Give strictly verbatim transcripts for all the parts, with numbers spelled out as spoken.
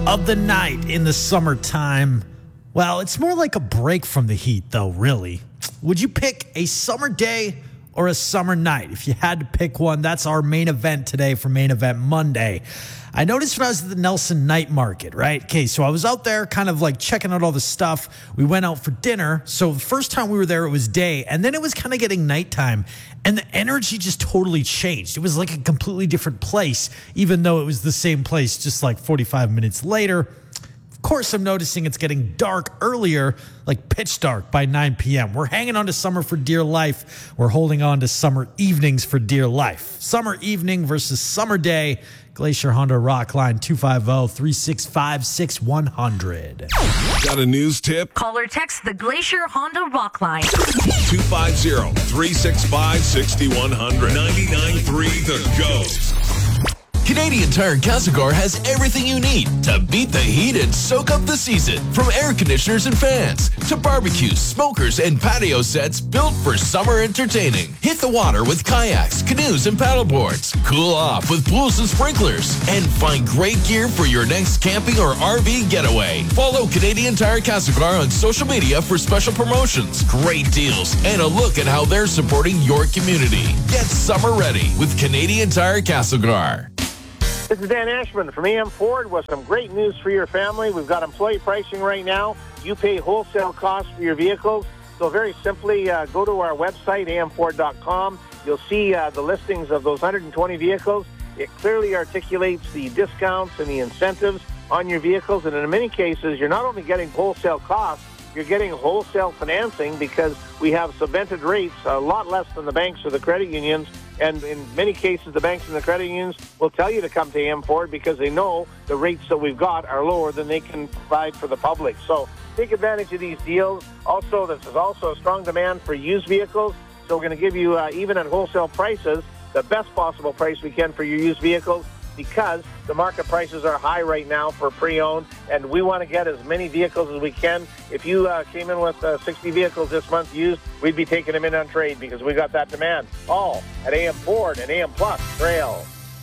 of the night in the summertime. Well, it's more like a break from the heat, though, really. Would you pick a summer day or a summer night? If you had to pick one, that's our main event today for Main Event Monday. I noticed when I was at the Nelson Night Market, right? Okay, so I was out there kind of like checking out all the stuff. We went out for dinner. So the first time we were there, it was day, and then it was kind of getting nighttime, and the energy just totally changed. It was like a completely different place, even though it was the same place just like forty-five minutes later. Of course, I'm noticing it's getting dark earlier, like pitch dark by nine p.m. We're hanging on to summer for dear life. We're holding on to summer evenings for dear life. Summer evening versus summer day. Glacier Honda Rock Line two five zero, three six five, six one zero zero. Got a news tip? Call or text the Glacier Honda Rock Line. two five zero, three six five, six one zero zero. ninety-nine point three The Goat. Canadian Tire Castlegar has everything you need to beat the heat and soak up the season. From air conditioners and fans to barbecues, smokers, and patio sets built for summer entertaining. Hit the water with kayaks, canoes, and paddleboards. Cool off with pools and sprinklers. And find great gear for your next camping or R V getaway. Follow Canadian Tire Castlegar on social media for special promotions, great deals, and a look at how they're supporting your community. Get summer ready with Canadian Tire Castlegar. This is Dan Ashman from A M Ford with some great news for your family. We've got employee pricing right now. You pay wholesale costs for your vehicles. So very simply, uh, go to our website, a m ford dot com. You'll see uh, the listings of those one hundred twenty vehicles. It clearly articulates the discounts and the incentives on your vehicles. And in many cases, you're not only getting wholesale costs, you're getting wholesale financing because we have subvented rates, a lot less than the banks or the credit unions. And in many cases, the banks and the credit unions will tell you to come to A M Ford because they know the rates that we've got are lower than they can provide for the public. So take advantage of these deals. Also, this is also a strong demand for used vehicles. So we're going to give you, uh, even at wholesale prices, the best possible price we can for your used vehicles because the market prices are high right now for pre-owned, and we want to get as many vehicles as we can. If you uh, came in with uh, sixty vehicles this month used, we'd be taking them in on trade because we got that demand. All at A M Ford and A M Plus Trail.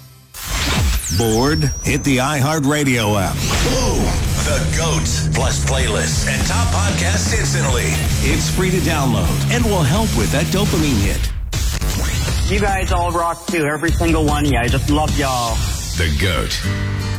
Bored? Hit the iHeartRadio app. Boom! The GOAT plus playlists and top podcasts instantly. It's free to download and will help with that dopamine hit. You guys all rock too, every single one of you. I just love y'all. The GOAT.